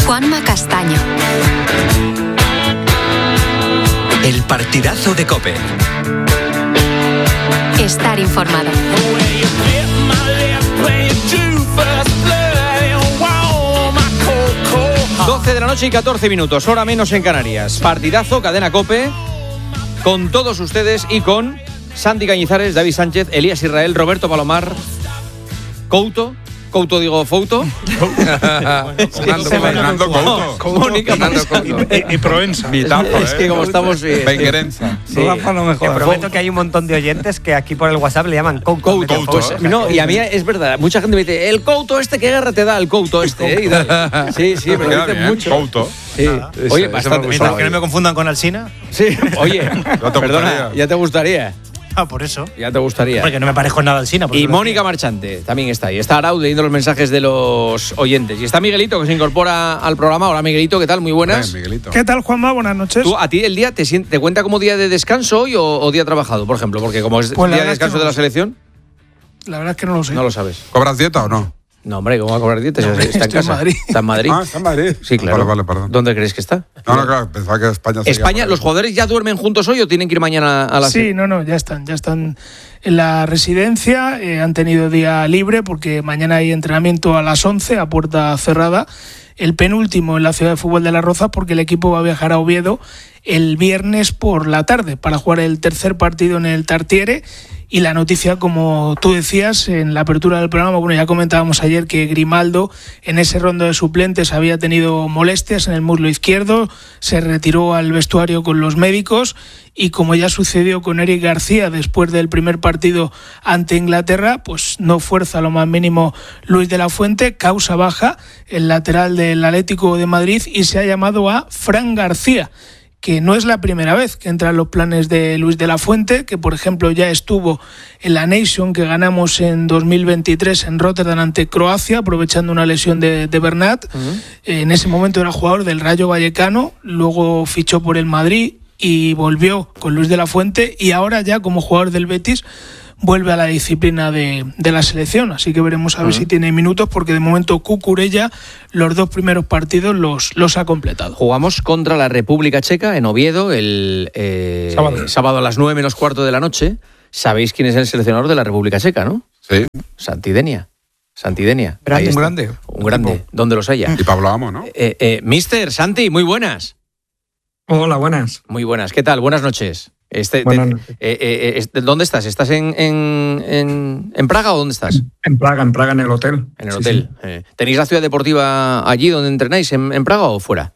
Juanma Castaño. El partidazo de COPE. Estar informado. 12 de la noche y 14 minutos, hora menos en Canarias. Partidazo, cadena COPE, con todos ustedes y con Santi Cañizares, David Sánchez, Elías Israel, Roberto Palomar, Couto digo Fouto. Fernando Couto. Mónica y Provenza. Es que como estamos... Benguerenza. Sí. Te prometo que hay un montón de oyentes que aquí por el WhatsApp le llaman Couto. Pues, no, y a mí es verdad, mucha gente me dice, el Couto este, ¿qué guerra te da el Couto este? Y dale. Sí, me lo dicen mucho. Couto. Sí. Oye, bastante. Mientras que no me confundan con Alsina. Sí, oye, perdona, ya te gustaría. Por eso. Ya te gustaría. Porque no me parezco nada al Sina. Y Mónica Marchante también está. Y está Araud leyendo los mensajes de los oyentes. Y está Miguelito, que se incorpora al programa. Hola, Miguelito, ¿qué tal? Muy buenas. Miguelito. ¿Qué tal, Juanma? Buenas noches. ¿Tú, a ti el día te cuenta como día de descanso hoy o día trabajado, por ejemplo? Porque como es Pues día de descanso de la selección... La verdad es que no lo sé. No lo sabes. ¿Cobras dieta o no? No, hombre, ¿cómo va a cobrar dieta? No, Está en casa. en Madrid. ¿Está en Madrid? ¿Está en Madrid? Sí, claro. Vale, perdón. ¿Dónde crees que está? No, claro, pensaba que España... España, ¿los jugadores ya duermen juntos hoy o tienen que ir mañana a la... Sí, no, ya están en la residencia, han tenido día libre porque mañana hay entrenamiento a las 11 a puerta cerrada, el penúltimo en la ciudad de fútbol de Las Rozas, porque el equipo va a viajar a Oviedo el viernes por la tarde para jugar el tercer partido en el Tartiere. Y la noticia, como tú decías en la apertura del programa, bueno, ya comentábamos ayer que Grimaldo en ese rondo de suplentes había tenido molestias en el muslo izquierdo, se retiró al vestuario con los médicos y como ya sucedió con Eric García después del primer partido ante Inglaterra, pues no fuerza lo más mínimo Luis de la Fuente, causa baja el lateral del Atlético de Madrid y se ha llamado a Fran García, que no es la primera vez que entra en los planes de Luis de la Fuente, que por ejemplo ya estuvo en la Nation que ganamos en 2023 en Rotterdam ante Croacia, aprovechando una lesión de Bernat. En ese momento era jugador del Rayo Vallecano, luego fichó por el Madrid y volvió con Luis de la Fuente y ahora ya como jugador del Betis vuelve a la disciplina de la selección, así que veremos a ver si tiene minutos, porque de momento Cucurella los dos primeros partidos los ha completado. Jugamos contra la República Checa en Oviedo el sábado a las 9:15 de la noche. ¿Sabéis quién es el seleccionador de la República Checa, no? Sí. Santidenia. Un grande. Un grande, donde los haya. Y Pablo Amo, ¿no? Mister, Santi, muy buenas. Hola, buenas. Muy buenas, ¿qué tal? Buenas noches. Buenas noches. ¿Dónde estás? ¿Estás en Praga o dónde estás? En Praga, en el hotel. En el hotel. Sí. ¿Tenéis la ciudad deportiva allí donde entrenáis, en Praga o fuera?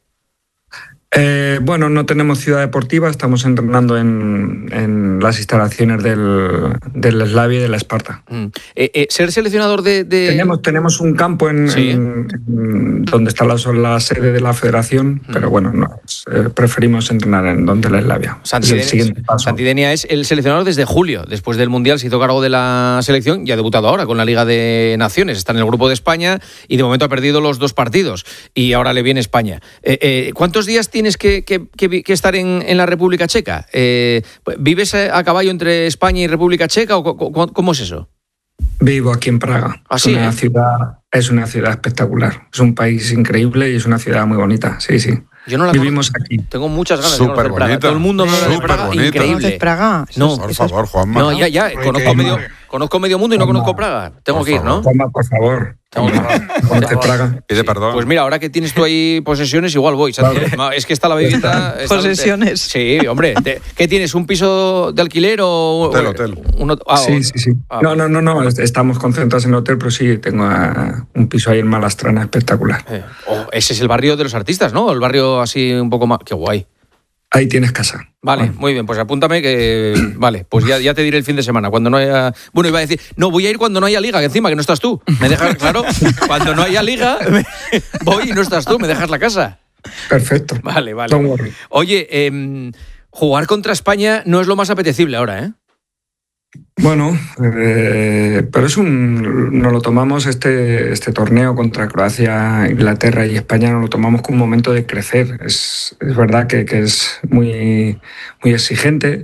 Bueno, no tenemos ciudad deportiva, estamos entrenando en las instalaciones del Slavia y de la Esparta. ¿Ser seleccionador de...? Tenemos un campo en donde está la sede de la federación, pero bueno, preferimos entrenar en donde la Slavia. Santidenia es el seleccionador desde julio, después del Mundial se hizo cargo de la selección y ha debutado ahora con la Liga de Naciones, está en el grupo de España y de momento ha perdido los 2 partidos y ahora le viene España. ¿Cuántos días tienes que estar en la República Checa? ¿Vives a caballo entre España y República Checa o cómo es eso? Vivo aquí en Praga. ¿Ah, sí? Es una ciudad espectacular. Es un país increíble y es una ciudad muy bonita. Sí. Yo no la Vivimos aquí. Tengo muchas ganas Súper de conocer Praga. bonita. Todo el mundo me habla de Praga. Bonita. Increíble. ¿Conoces Praga? No, por favor, Juanma. No, ya. Conozco medio mundo y no conozco Praga. Tengo que ir, ¿no? Juanma, por favor. Conoce Praga. Pide perdón. Pues mira, ahora que tienes tú ahí posesiones, igual voy. Es que está la vivienda... Posesiones. Sí, hombre. ¿Qué tienes? ¿Un piso de alquiler o...? Hotel. Sí. No. Estamos concentrados en el hotel, pero sí, tengo un piso ahí en Malastrana espectacular. Ese es el barrio de los artistas, ¿no? El barrio así un poco más... Qué guay. Ahí tienes casa. Vale, muy bien, pues apúntame que... Vale, pues ya te diré el fin de semana, cuando no haya... Bueno, iba a decir, no, voy a ir cuando no haya liga, que encima que no estás tú. ¿Me dejas claro? Cuando no haya liga, voy y no estás tú, me dejas la casa. Perfecto. Vale. Don't worry. Oye, jugar contra España no es lo más apetecible ahora, ¿eh? Bueno, pero nos lo tomamos este torneo contra Croacia, Inglaterra y España, nos lo tomamos como un momento de crecer. Es verdad que es muy, muy exigente.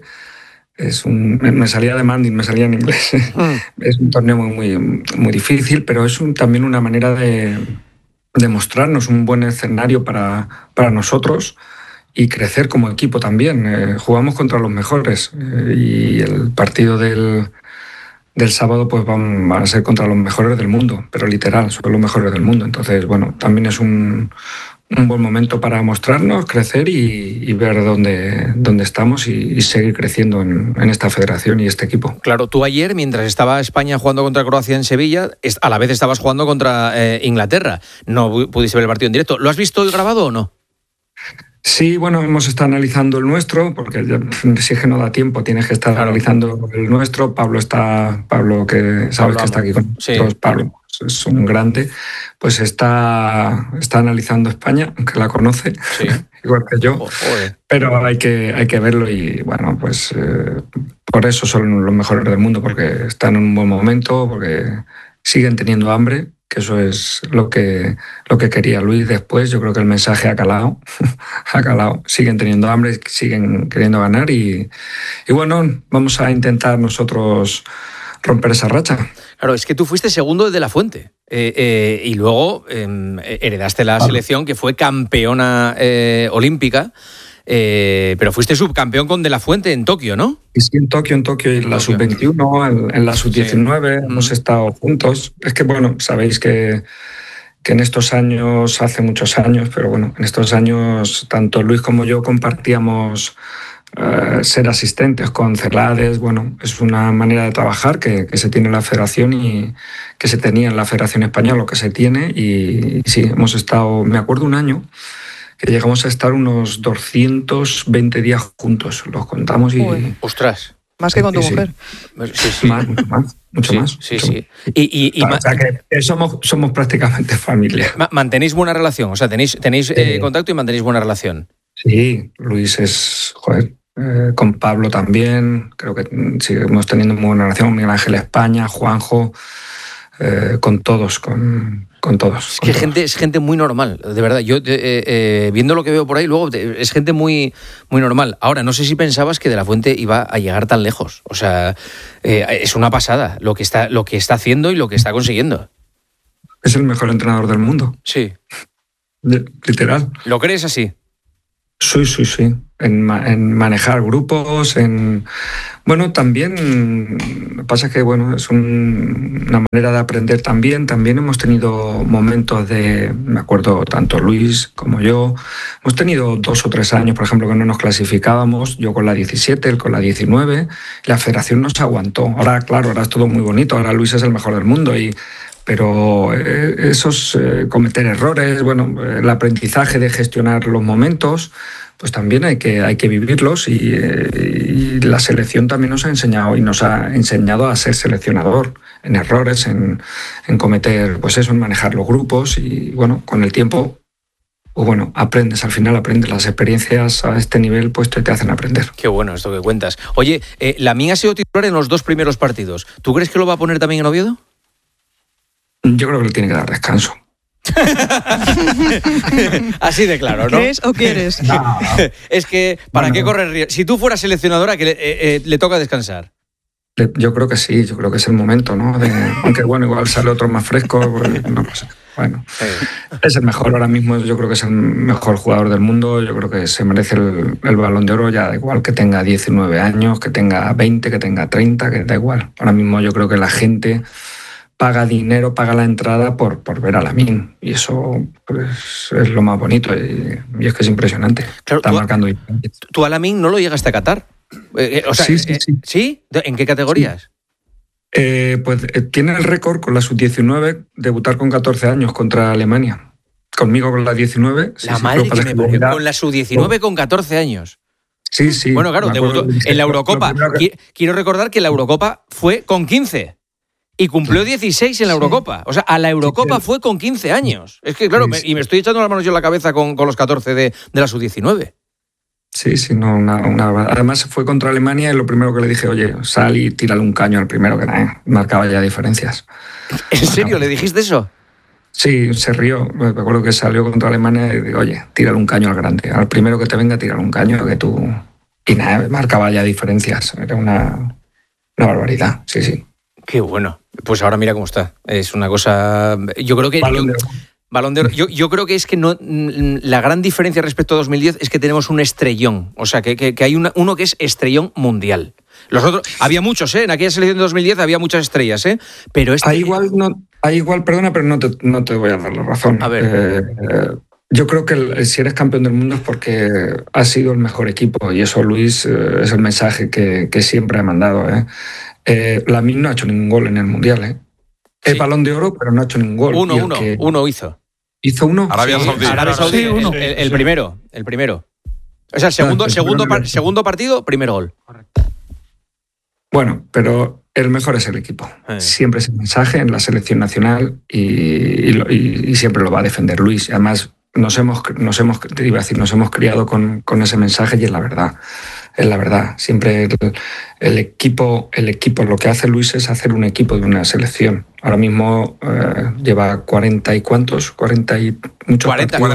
Me salía de Manding, me salía en inglés. Es un torneo muy, muy, muy difícil, pero es también una manera de demostrarnos un buen escenario para nosotros y crecer como equipo también. Jugamos contra los mejores y el partido del sábado pues van a ser contra los mejores del mundo, pero literal, son los mejores del mundo. Entonces, bueno, también es un buen momento para mostrarnos, crecer y ver dónde estamos y seguir creciendo en esta federación y este equipo. Claro, tú ayer, mientras estaba España jugando contra Croacia en Sevilla, a la vez estabas jugando contra Inglaterra. No pudiste ver el partido en directo. ¿Lo has visto hoy grabado o no? Sí, bueno, hemos estado analizando el nuestro, porque si es que no da tiempo, tienes que estar analizando el nuestro. Pablo, que sabes que está aquí con nosotros, sí. Pablo es un grande, pues está analizando España, aunque la conoce, sí. Igual que yo, pero hay que verlo y bueno, pues por eso son los mejores del mundo, porque están en un buen momento, porque siguen teniendo hambre, que eso es lo que quería Luis después. Yo creo que el mensaje ha calado, siguen teniendo hambre, siguen queriendo ganar y bueno, vamos a intentar nosotros romper esa racha. Claro, es que tú fuiste segundo de De La Fuente y luego heredaste la selección que fue campeona olímpica, pero fuiste subcampeón con De La Fuente en Tokio, ¿no? Sí, en Tokio, en la sub-21, en la sub-19, sí. Hemos estado juntos. Es que, bueno, sabéis que en estos años, hace muchos años, pero bueno, en estos años tanto Luis como yo compartíamos ser asistentes con Celades. Bueno, es una manera de trabajar que se tiene en la federación y que se tenía en la Federación Española, lo que se tiene. Y sí, hemos estado, me acuerdo un año que llegamos a estar unos 220 días juntos, los contamos y... ¡Ostras! Más que con tu mujer. Sí, sí. Mucho más. Sí. O sea que somos prácticamente familia. ¿Mantenéis buena relación? O sea, ¿tenéis contacto y mantenéis buena relación? Sí, Luis es... con Pablo también, creo que seguimos teniendo muy buena relación, Miguel Ángel España, Juanjo, con todos, con todos. Es gente muy normal, de verdad. Yo, viendo lo que veo por ahí, luego es gente muy, muy normal. Ahora, no sé si pensabas que De La Fuente iba a llegar tan lejos. O sea, es una pasada lo que está haciendo y lo que está consiguiendo. Es el mejor entrenador del mundo. Sí. Literal. ¿Lo crees así? Sí. En manejar grupos, bueno, también pasa que bueno, es una manera de aprender también. También hemos tenido momentos me acuerdo, tanto Luis como yo, hemos tenido 2 o 3 años, por ejemplo, que no nos clasificábamos, yo con la 17, él con la 19, la federación nos aguantó. Ahora, claro, ahora es todo muy bonito, ahora Luis es el mejor del mundo pero esos cometer errores, bueno, el aprendizaje de gestionar los momentos, pues también hay que vivirlos y la selección también nos ha enseñado a ser seleccionador en errores, en cometer, pues eso, en manejar los grupos y bueno, con el tiempo, pues bueno, aprendes las experiencias a este nivel, pues te hacen aprender. Qué bueno esto que cuentas. Oye, Lamine ha sido titular en los 2 primeros partidos. ¿Tú crees que lo va a poner también en Oviedo? Yo creo que le tiene que dar descanso. Así de claro, ¿no? ¿Crees o quieres? No. Es que, ¿para qué correr riesgo? Si tú fueras seleccionadora, que le toca descansar. Yo creo que sí, yo creo que es el momento, ¿no? Aunque bueno, igual sale otro más fresco, no pasa. Bueno, es el mejor ahora mismo, yo creo que es el mejor jugador del mundo, yo creo que se merece el Balón de Oro, ya da igual que tenga 19 años, que tenga 20, que tenga 30, que da igual. Ahora mismo yo creo que la gente paga dinero, paga la entrada por ver a Lamine. Y eso pues, es lo más bonito. Y es que es impresionante. Claro, está marcando. ¿Tú a Lamine no lo llegaste a catar? O sea, sí. ¿Sí? ¿En qué categorías? Pues tiene el récord con la sub-19, debutar con 14 años contra Alemania. Conmigo con la 19. La madre que me parió. Con la sub-19 con 14 años. Sí. Bueno, claro, debutó en la Eurocopa. Quiero recordar que la Eurocopa fue con 15. Y cumplió 16 en la Eurocopa. O sea, a la Eurocopa fue con 15 años. Es que, claro, y me estoy echando las manos yo en la cabeza con los 14 de la sub-19. Sí, no, además fue contra Alemania y lo primero que le dije, oye, sal y tírale un caño al primero, que marcaba ya diferencias. ¿En serio? ¿Le dijiste eso? Sí, se rió. Me acuerdo que salió contra Alemania y digo, oye, tírale un caño al grande. Al primero que te venga, tírale un caño, que tú... Y nada, marcaba ya diferencias. Era una barbaridad, sí. Qué bueno. Pues ahora mira cómo está. Es una cosa... Yo creo que... Balón de Oro. Yo creo que es que no, la gran diferencia respecto a 2010 es que tenemos un estrellón. O sea, que hay uno que es estrellón mundial. Los otros, había muchos, en aquella selección de 2010 había muchas estrellas, pero Ahí igual, perdona, pero no te voy a dar la razón. A ver. Yo creo que si eres campeón del mundo es porque has sido el mejor equipo, y eso, Luis, es el mensaje que siempre ha mandado. Lamine no ha hecho ningún gol en el Mundial. Es Balón de Oro, pero no ha hecho ningún gol. Uno hizo. ¿Hizo uno? Arabia Saudí. Sí, uno. El primero. O sea, segundo partido, primer gol. Bueno, pero el mejor es el equipo. Siempre es el mensaje en la selección nacional y siempre lo va a defender Luis. Además, nos hemos criado con ese mensaje, y es la verdad. Es la verdad. Siempre el equipo, lo que hace Luis es hacer un equipo de una selección. Ahora mismo lleva 40 y cuántos, 40 y muchos.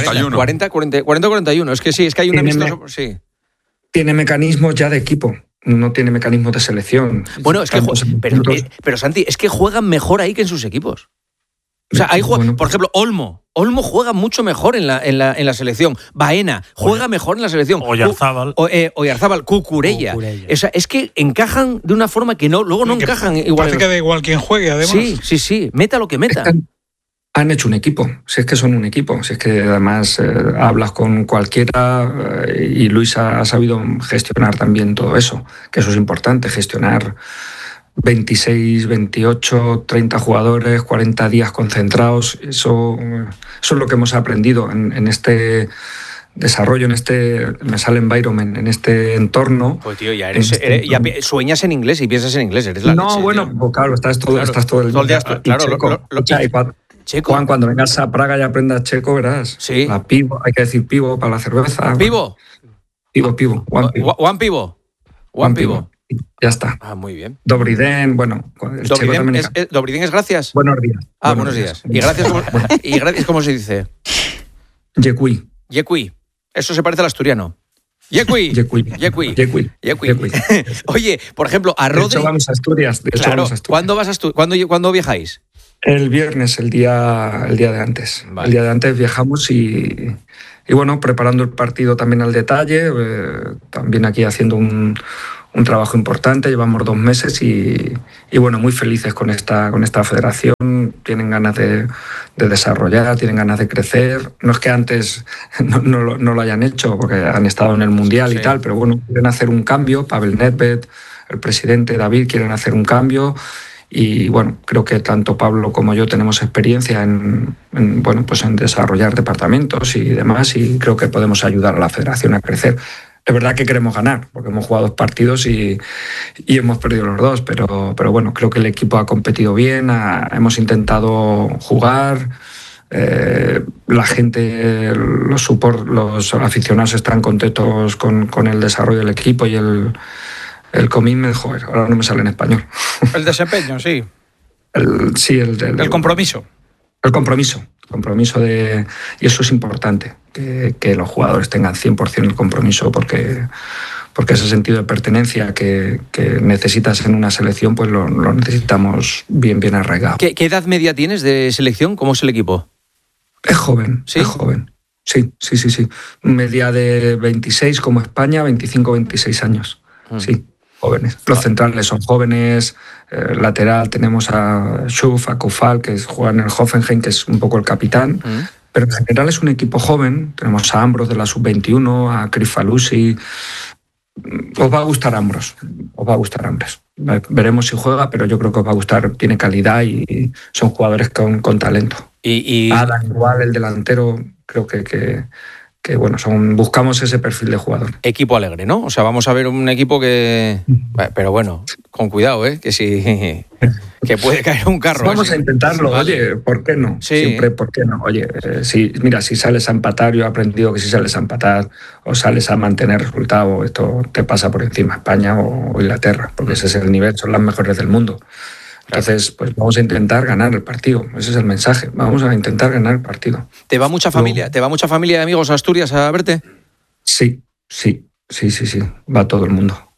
41. Es que sí, es que hay un amistoso. Sí. Tiene mecanismos ya de equipo. No tiene mecanismos de selección. Bueno, es que pero Santi, es que juegan mejor ahí que en sus equipos. O sea, ahí juega, por ejemplo, Olmo juega mucho mejor en la selección. Baena juega mejor en la selección. Oyarzábal, Cucurella. O sea, es que encajan de una forma que luego no encajan igual. Parece que da igual quien juegue, además. Sí. Meta lo que meta. Han hecho un equipo, si es que son un equipo, si es que además hablas con cualquiera, y Luis ha sabido gestionar también todo eso, que eso es importante, gestionar 26, 28, 30 jugadores, 40 días concentrados. Eso es lo que hemos aprendido en este desarrollo, me sale environment, en este entorno. Pues tío, ya sueñas en inglés y piensas en inglés, eres la leche, pues claro, estás todo el día. Checo. Juan, cuando vengas a Praga y aprendas checo, verás. Sí. La pivo, hay que decir pivo para la cerveza. ¿Pivo? Pivo. Juan Pivo. Ya está. Muy bien. Dobry den, bueno. Dobry den es gracias. Buenos días. Buenos días. ¿Y gracias cómo se dice? Yecui. Eso se parece al asturiano. Yecui. Oye, por ejemplo, a Rodri. De hecho, vamos a Asturias. ¿Cuándo viajáis? El viernes, el día de antes. Vale. El día de antes viajamos y bueno, preparando el partido también al detalle, también aquí haciendo un trabajo importante. Llevamos 2 meses y bueno, muy felices con esta federación. Tienen ganas de desarrollar, tienen ganas de crecer. No es que antes no lo hayan hecho, porque han estado en el Mundial y tal, pero bueno, quieren hacer un cambio. Pavel Nedved, el presidente David, quieren hacer un cambio. Y bueno, creo que tanto Pablo como yo tenemos experiencia en desarrollar departamentos y demás, y creo que podemos ayudar a la federación a crecer. Es verdad que queremos ganar, porque hemos jugado 2 partidos y hemos perdido los 2, pero bueno, creo que el equipo ha competido bien, hemos intentado jugar, la gente, los aficionados están contentos con el desarrollo del equipo y el commitment, ahora no me sale en español. El desempeño, sí. El compromiso. El compromiso y eso es importante, que los jugadores tengan 100% el compromiso, porque ese sentido de pertenencia que necesitas en una selección, pues lo necesitamos bien arraigado. ¿Qué edad media tienes de selección? ¿Cómo es el equipo? Es joven, ¿Sí? Es joven. Sí. Media de 26 como España, 25-26 años. Sí. Jóvenes. Los centrales son jóvenes, lateral tenemos a Schuf, a Koufal, que juega en el Hoffenheim, que es un poco el capitán, pero en general es un equipo joven. Tenemos a Ambros de la Sub-21, a Crifalusi. Os va a gustar Ambros. Veremos si juega, pero yo creo que os va a gustar. Tiene calidad y son jugadores con talento. Adam, igual, el delantero, creo que bueno, buscamos ese perfil de jugador. Equipo alegre, ¿no? O sea, vamos a ver un equipo que... Pero bueno, con cuidado, que sí, que puede caer un carro. Vamos a intentarlo, vale. Oye, ¿por qué no? Sí. Siempre, ¿por qué no? Oye, si sales a empatar, yo he aprendido que si sales a empatar o sales a mantener resultado, esto te pasa por encima España o Inglaterra, porque ese es el nivel, son las mejores del mundo. Entonces, pues vamos a intentar ganar el partido. Ese es el mensaje. Vamos a intentar ganar el partido. ¿Te va mucha familia? ¿Te va mucha familia de amigos a Asturias a verte? Sí. Va todo el mundo.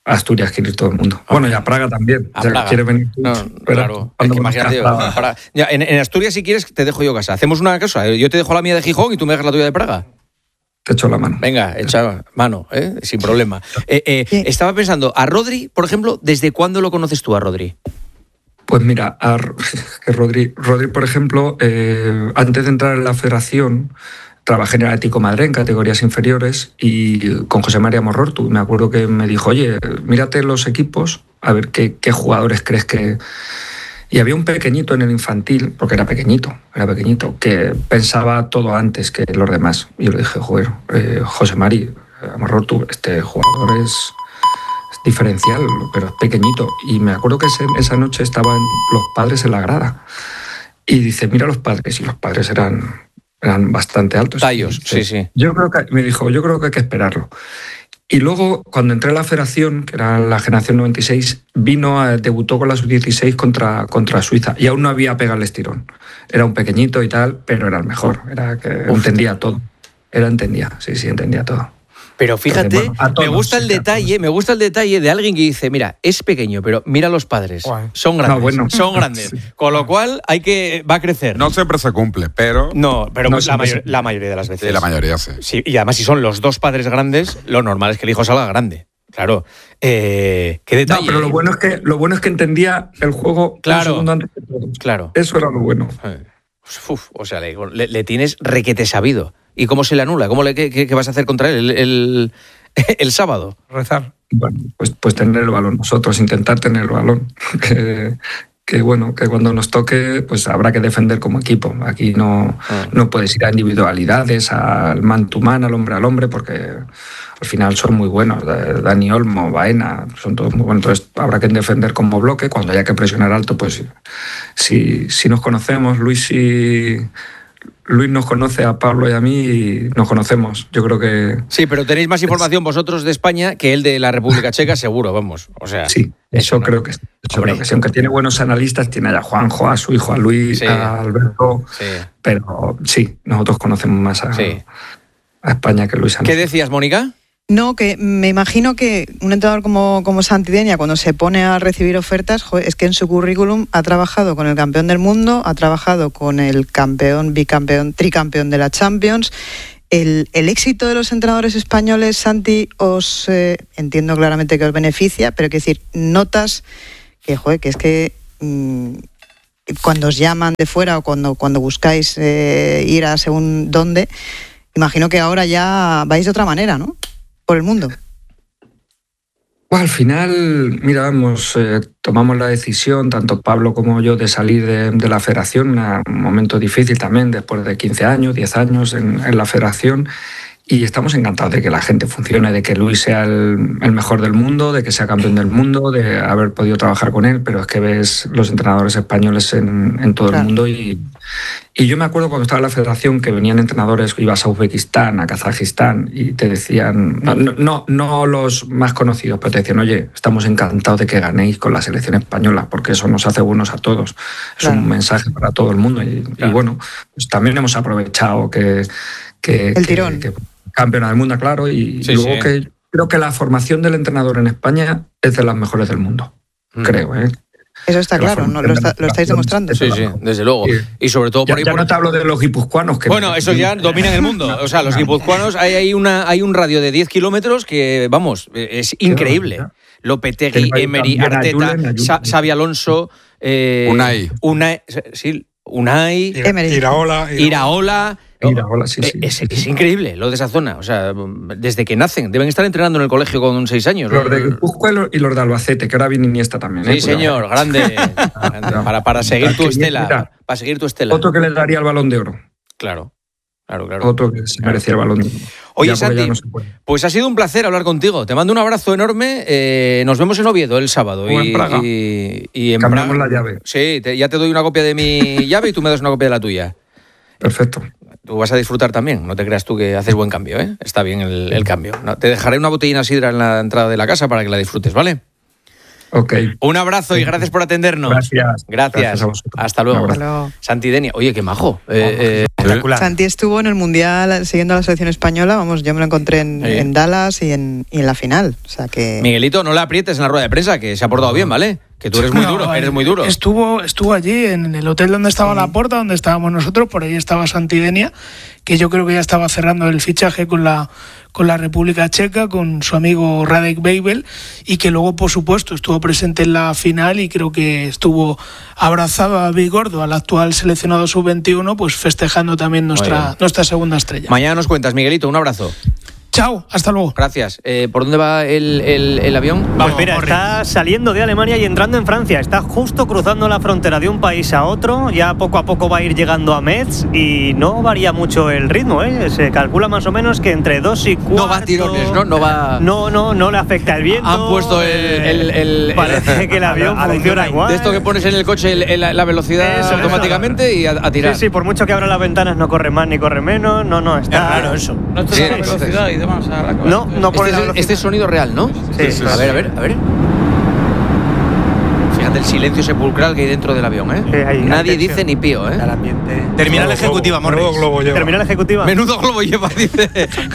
Asturias quiere ir todo el mundo. Bueno, y a Praga también. A Praga. Quiere venir tú. No, claro. Es que imagínate, ya, en Asturias, si quieres, te dejo yo casa. Hacemos una cosa. Yo te dejo la mía de Gijón y tú me dejas la tuya de Praga. Te echo la mano. Venga, echa mano, sin problema. Estaba pensando, a Rodri, por ejemplo, ¿desde cuándo lo conoces tú a Rodri? Pues mira, Rodri, por ejemplo, antes de entrar en la federación, trabajé en el Atlético de Madrid en categorías inferiores y con José María Morrortu. Me acuerdo que me dijo, oye, mírate los equipos, a ver qué jugadores crees que... Y había un pequeñito en el infantil, porque era pequeñito, que pensaba todo antes que los demás. Y yo le dije, joder, José María Morrortu, este jugador es diferencial, pero es pequeñito. Y me acuerdo que esa noche estaban los padres en la grada. Y dice, mira los padres, y los padres eran bastante altos. Tallos, sí. Me dijo, yo creo que hay que esperarlo. Y luego, cuando entré a la federación, que era la generación 96, debutó con la sub-16 contra Suiza. Y aún no había pegado el estirón. Era un pequeñito y tal, pero era el mejor. Era que entendía todo. Entendía todo. Pero fíjate, me gusta el detalle de alguien que dice, mira, es pequeño, pero mira los padres, son grandes, son grandes. Sí. Con lo cual va a crecer. No siempre se cumple, pero... Pero la mayoría de las veces. Sí, la mayoría sí. Sí. Y además, si son los dos padres grandes, lo normal es que el hijo salga grande. Claro. Qué detalle. No, pero lo bueno es que entendía el juego un segundo antes que todos. Claro. Eso era lo bueno. O sea, le tienes requete sabido. ¿Y cómo se le anula? ¿Qué vas a hacer contra él el sábado? Rezar. Bueno, pues tener el balón nosotros, intentar tener el balón. Que cuando nos toque, pues habrá que defender como equipo. Aquí no puedes ir a individualidades, al man to man, al hombre, porque al final son muy buenos. Dani Olmo, Baena, son todos muy buenos. Entonces habrá que defender como bloque. Cuando haya que presionar alto, pues si nos conocemos, Luis nos conoce a Pablo y a mí y nos conocemos. Yo creo que... Sí, pero tenéis más información vosotros de España que él de la República Checa, seguro, vamos. O sea, sí, eso creo que sí. Aunque tiene buenos analistas, tiene a Juanjo, a su hijo, a Luis, a Alberto. Sí. Pero sí, nosotros conocemos más a España que Luis. ¿Qué decías, Mónica? No, que me imagino que un entrenador como Santidenia, cuando se pone a recibir ofertas, es que en su currículum ha trabajado con el campeón del mundo, ha trabajado con el campeón, bicampeón, tricampeón de la Champions. El éxito de los entrenadores españoles, Santi, os entiendo claramente que os beneficia, pero quiero decir, notas que es que cuando os llaman de fuera o cuando buscáis ir a según dónde, imagino que ahora ya vais de otra manera, ¿no? Por el mundo. Al final, tomamos la decisión, tanto Pablo como yo, de salir de la federación, un momento difícil también, después de 15 años, 10 años en la federación, y estamos encantados de que la gente funcione, de que Luis sea el mejor del mundo, de que sea campeón del mundo, de haber podido trabajar con él, pero es que ves los entrenadores españoles en todo el mundo y yo me acuerdo cuando estaba en la federación que venían entrenadores, ibas a Uzbekistán, a Kazajistán y te decían, no los más conocidos, pero te decían, oye, estamos encantados de que ganéis con la selección española porque eso nos hace buenos a todos. Es un mensaje para todo el mundo y bueno, pues también hemos aprovechado que el tirón. Que campeona del mundo, claro, y luego que creo que la formación del entrenador en España es de las mejores del mundo, creo, Eso está claro, ¿no? Lo estáis demostrando. Sí, desde luego. Sí. Y sobre todo por ahí... no te hablo de los guipuzcoanos. Esos ya dominan el mundo. O sea, los guipuzcoanos, hay un radio de 10 kilómetros que, vamos, es increíble. Lopetegui, Emery, Arteta, Xabi Alonso... Unai. Unai... Iraola... Es increíble lo de esa zona. O sea, desde que nacen, deben estar entrenando en el colegio con 6 años. Los de Guipúzcoa y los de Albacete, que ahora viene Iniesta también. Sí, señor, grande. Para seguir tu estela. Para seguir tu estela. Otro que le daría el Balón de Oro. Claro. Otro que se merecía el Balón de Oro. Oye, Santi, pues ha sido un placer hablar contigo. Te mando un abrazo enorme. Nos vemos en Oviedo el sábado. O en Praga. Y en Cambiamos Praga. La llave. Sí, ya te doy una copia de mi llave y tú me das una copia de la tuya. Perfecto. Tú vas a disfrutar también, no te creas tú que haces buen cambio, ¿eh? Está bien el cambio. No, te dejaré una botellina de sidra en la entrada de la casa para que la disfrutes, ¿vale? Ok. Un abrazo y gracias por atendernos. Gracias. A vosotros. Hasta luego. Hasta luego. Santidenia, oye, qué majo. Espectacular. Santi estuvo en el Mundial siguiendo a la selección española, vamos, yo me lo encontré en Dallas y en la final, o sea que... Miguelito, no le aprietes en la rueda de prensa, que se ha portado bien, ¿vale? Que tú eres muy duro, eres muy duro. Estuvo allí, en el hotel donde estaba Laporta, donde estábamos nosotros, por ahí estaba Santidenia, que yo creo que ya estaba cerrando el fichaje con la República Checa, con su amigo Radek Babel, y que luego, por supuesto, estuvo presente en la final y creo que estuvo abrazado a Vigordo, al actual seleccionado sub-21, pues festejando también nuestra segunda estrella. Mañana nos cuentas, Miguelito, un abrazo. Chao, hasta luego. Gracias. ¿Por dónde va el avión? Pues mira, está saliendo de Alemania y entrando en Francia. Está justo cruzando la frontera de un país a otro. Ya poco a poco va a ir llegando a Metz y no varía mucho el ritmo, ¿eh? Se calcula más o menos que entre 2 y 4. No va a tirones, ¿no? No va... No le afecta el viento. Han puesto Parece que el avión funciona igual. De esto que pones en el coche la velocidad automáticamente y a tirar. Sí, por mucho que abra las ventanas no corre más ni corre menos. No, está... Es raro eso. No te da la velocidad y demás. No pone la velocidad. Este es sonido real, ¿no? Sí. A ver. Fíjate el silencio sepulcral que hay dentro del avión, ¿eh? Sí, nadie dice ni pío, ¿eh? Terminal ejecutiva, Morris. Terminal ejecutiva. Menudo globo lleva, dice.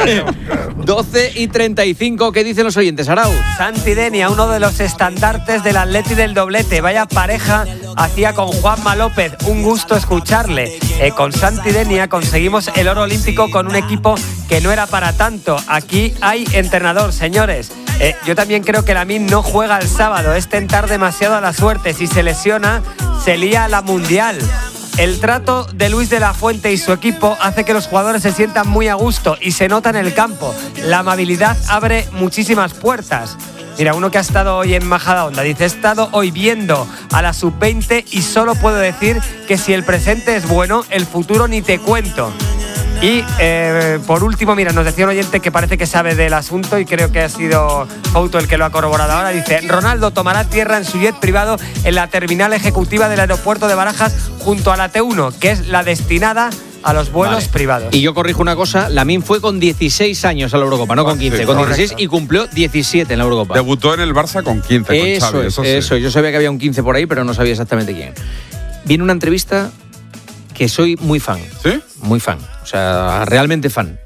12:35, ¿qué dicen los oyentes, Arau? Santidenia, uno de los estandartes del Atleti del doblete. Vaya pareja hacía con Juanma López. Un gusto escucharle. Con Santidenia conseguimos el oro olímpico con un equipo que no era para tanto. Aquí hay entrenador, señores. Yo también creo que Lamine no juega el sábado. Es tentar demasiado a la suerte. Si se lesiona, se lía la Mundial. El trato de Luis de la Fuente y su equipo hace que los jugadores se sientan muy a gusto y se nota en el campo. La amabilidad abre muchísimas puertas. Mira, uno que ha estado hoy en Majadahonda dice: he estado hoy viendo a la sub-20 y solo puedo decir que si el presente es bueno, el futuro ni te cuento. Y por último, mira, nos decía un oyente que parece que sabe del asunto y creo que ha sido Fouto el que lo ha corroborado ahora. Dice: Ronaldo tomará tierra en su jet privado en la terminal ejecutiva del aeropuerto de Barajas junto a la T1, que es la destinada a los vuelos privados. Y yo corrijo una cosa, Lamine fue con 16 años a la Eurocopa, no con 15, con 16 y cumplió 17 en la Eurocopa. Debutó en el Barça con 15, con Xavi, eso. Yo sabía que había un 15 por ahí, pero no sabía exactamente quién. Viene una entrevista que soy muy fan. ¿Sí? Muy fan, o sea, realmente fan.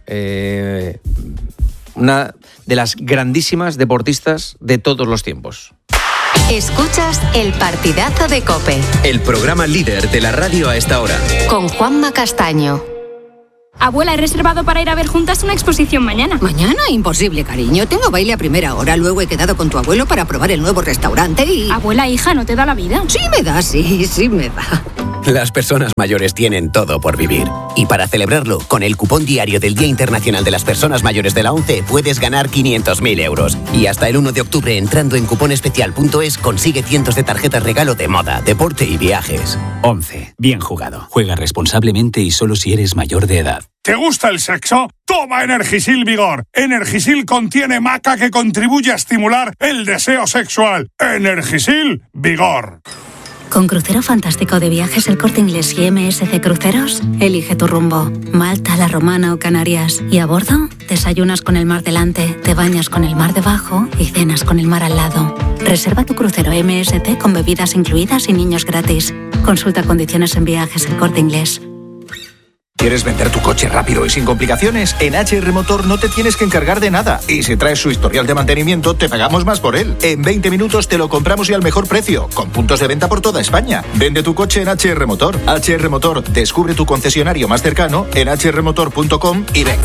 Una de las grandísimas deportistas de todos los tiempos. Escuchas el partidazo de COPE. El programa líder de la radio a esta hora. Con Juanma Castaño. Abuela, he reservado para ir a ver juntas una exposición mañana. ¿Mañana? Imposible, cariño. Tengo baile a primera hora. Luego he quedado con tu abuelo para probar el nuevo restaurante y... Abuela, hija, ¿no te da la vida? Sí me da, sí me da. Las personas mayores tienen todo por vivir. Y para celebrarlo, con el cupón diario del Día Internacional de las Personas Mayores de la ONCE puedes ganar 500.000 euros. Y hasta el 1 de octubre, entrando en cuponespecial.es, consigue cientos de tarjetas regalo de moda, deporte y viajes. ONCE. Bien jugado. Juega responsablemente y solo si eres mayor de edad. ¿Te gusta el sexo? Toma Energisil Vigor. Energisil contiene maca que contribuye a estimular el deseo sexual. Energisil Vigor. Con Crucero Fantástico de Viajes El Corte Inglés y MSC Cruceros, elige tu rumbo. Malta, La Romana o Canarias. Y a bordo, desayunas con el mar delante, te bañas con el mar debajo y cenas con el mar al lado. Reserva tu crucero MSC con bebidas incluidas y niños gratis. Consulta condiciones en Viajes El Corte Inglés. ¿Quieres vender tu coche rápido y sin complicaciones? En HR Motor no te tienes que encargar de nada. Y si traes su historial de mantenimiento, te pagamos más por él. En 20 minutos te lo compramos y al mejor precio, con puntos de venta por toda España. Vende tu coche en HR Motor. HR Motor, descubre tu concesionario más cercano en hrmotor.com y ven.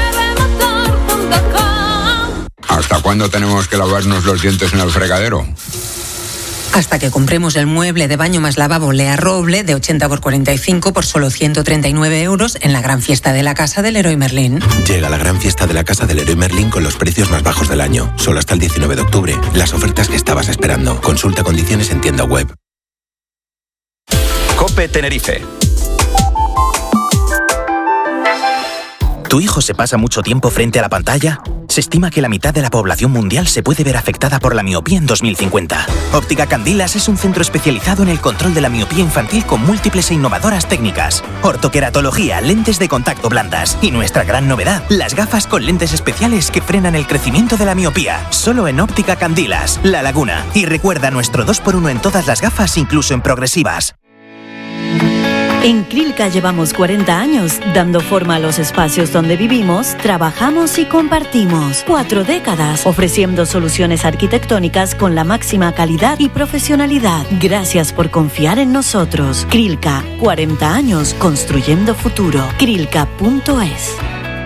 ¿Hasta cuándo tenemos que lavarnos los dientes en el fregadero? Hasta que compremos el mueble de baño más lavabo Lea Roble de 80 por 45 por solo 139 euros en la gran fiesta de la casa del Leroy Merlin. Llega la gran fiesta de la casa del Leroy Merlin con los precios más bajos del año. Solo hasta el 19 de octubre. Las ofertas que estabas esperando. Consulta condiciones en tienda web. COPE Tenerife. ¿Tu hijo se pasa mucho tiempo frente a la pantalla? Se estima que la mitad de la población mundial se puede ver afectada por la miopía en 2050. Óptica Candilas es un centro especializado en el control de la miopía infantil con múltiples e innovadoras técnicas. Ortoqueratología, lentes de contacto blandas y nuestra gran novedad, las gafas con lentes especiales que frenan el crecimiento de la miopía. Solo en Óptica Candilas, La Laguna. Y recuerda nuestro 2x1 en todas las gafas, incluso en progresivas. En Crilca llevamos 40 años dando forma a los espacios donde vivimos, trabajamos y compartimos. 4 décadas ofreciendo soluciones arquitectónicas con la máxima calidad y profesionalidad. Gracias por confiar en nosotros. Crilca, 40 años construyendo futuro. Crilca.es.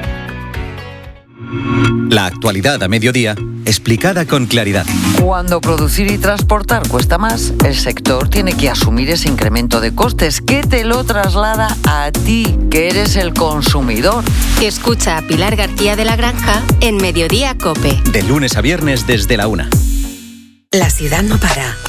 La actualidad a mediodía, explicada con claridad. Cuando producir y transportar cuesta más, el sector tiene que asumir ese incremento de costes que te lo traslada a ti, que eres el consumidor. Escucha a Pilar García de la Granja en Mediodía COPE. De lunes a viernes desde la 1. La ciudad no para.